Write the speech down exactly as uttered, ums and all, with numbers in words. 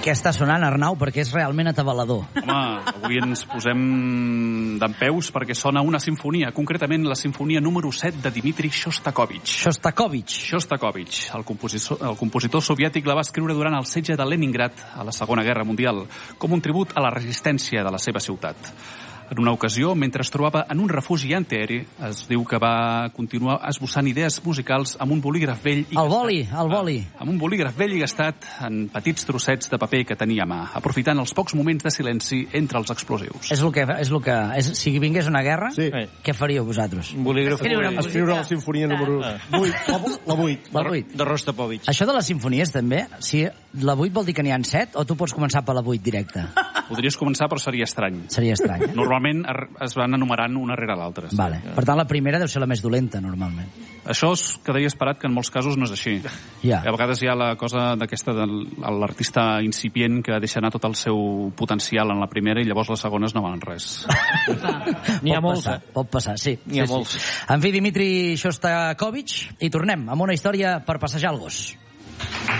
Què està sonant, Arnau? Perquè és realment atabalador. Home, avui ens posem dempeus perquè sona una sinfonia, concretament la sinfonia número set de Dmitri Shostakovich. Shostakovich. Shostakovich. El compositor, el compositor soviètic la va escriure durant el setge de Leningrad a la Segona Guerra Mundial, com un tribut a la resistència de la seva ciutat. En una ocasió, mentre es trobava en un refugi antiaeri, es diu que va continuar esbossant idees musicals amb un bolígraf vell... I el boli, el boli. Ah, amb un bolígraf vell i gastat en petits trossets de paper que tenia a mà, aprofitant els pocs moments de silenci entre els explosius. És el que... És el que és, si vingués una guerra, sí. Què faríeu vosaltres? Un bolígraf... Escriure, escriure la sinfonia número vuit. La vuit. La vuit. De Rostropovich. Això de les sinfonies, també, si la vuit vol dir que n'hi ha set, o tu pots començar per la vuit directa? Podries començar, però seria estrany. Seria estrany. Normalment es van enumerant una rere l'altra. Sí. Vale. Per tant, la primera deu ser la més dolenta, normalment. Això es quedaria esperat, que en molts casos no és així. Ja. A vegades hi ha la cosa d'aquesta de l'artista incipient que deixa anar tot el seu potencial en la primera i llavors les segones no valen res. N'hi ha molts, eh? Pot passar, sí. N'hi ha sí, molts. Sí. En fi, Dmitri Shostakovich, i tornem amb una història per passejar el gos.